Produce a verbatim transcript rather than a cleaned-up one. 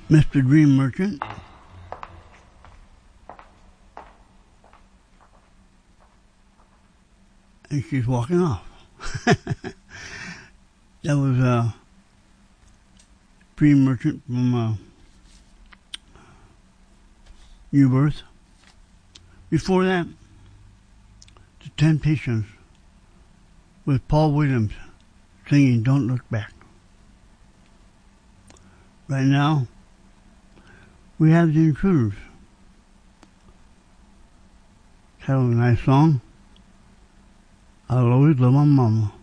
Mister Dream Merchant. And she's walking off. That was uh, Dream Merchant from uh, New Birth. Before that, The Temptations with Paul Williams singing Don't Look Back. Right now, we have The Intruders. Kind of a nice song. I'll always love my mama.